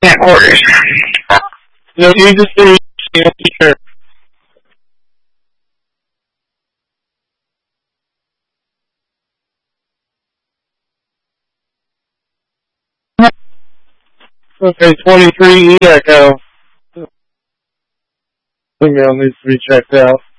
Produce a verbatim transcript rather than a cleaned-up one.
Can't orders. No, you just do sure. Okay, twenty-three E Echo. Email needs to be checked out.